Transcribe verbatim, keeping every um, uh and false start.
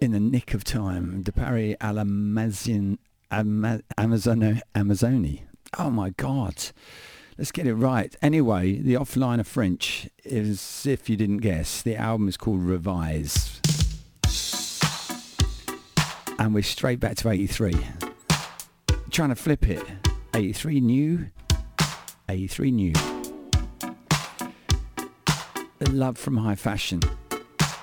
in the nick of time. De Paris à l'Amazon, Ama- Amazon, Amazoni. Oh my God. Let's get it right. Anyway, the offline of French is, if you didn't guess, the album is called Revise. And we're straight back to eighty-three. Trying to flip it. eighty-three new, eighty-three new. The love from high fashion.